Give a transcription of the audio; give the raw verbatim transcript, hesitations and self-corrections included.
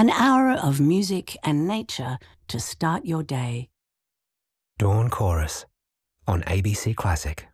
An hour of music and nature to start your day. Dawn Chorus on A B C Classic.